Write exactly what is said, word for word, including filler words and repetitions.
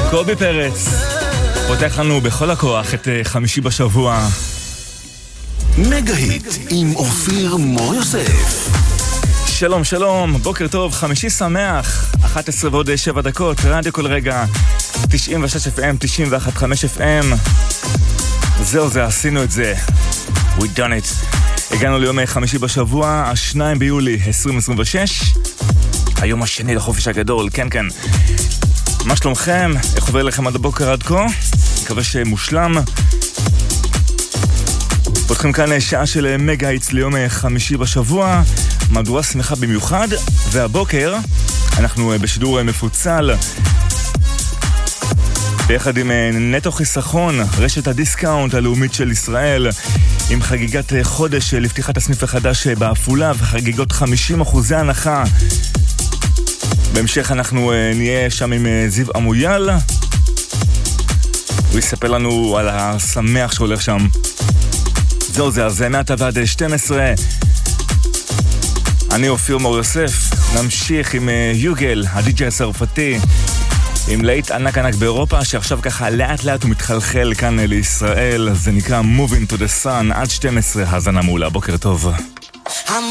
קובי פרץ פותח לנו בכל הכוח את חמישי בשבוע. מגה-היט עם אופיר מור יוסף. שלום שלום, בוקר טוב, חמישי שמח, אחת עשרה ועוד שבע דקות, רדיו כל רגע, תשעים ושש אף אם, תשעים ואחת נקודה חמש אף אם. זהו זה, עשינו את זה. We done it. הגענו ליום חמישי בשבוע, השניים ביולי עשרים עשרים ושש. היום השני לחופש הגדול, כן כן. מה שלומכם? איך עובר לכם עד הבוקר עד כה? מקווה שמושלם. פותחים כאן שעה של מגה-היטס ליום חמישי בשבוע, מהדורה שמחה במיוחד, והבוקר אנחנו בשידור מפוצל ביחד עם נטו חיסכון, רשת הדיסקאונט הלאומית של ישראל, עם חגיגת חודש לפתיחת הסניף החדש בעפולה וחגיגות חמישים אחוזי הנחה. בהמשך אנחנו נהיה שם עם זיו אמויאל, הוא יספר לנו על השמח שהולך שם. זהו זה, אז מעתה ועד שתים עשרה. אני אופיר מור יוסף, נמשיך עם יוגל, הדי-ג'יי הצרפתי, עם להיט ענק ענק באירופה, שעכשיו ככה לאט לאט הוא מתחלחל כאן לישראל. זה נקרא Moving to the Sun. עד שתים עשרה, האזנה מעולה, בוקר טוב.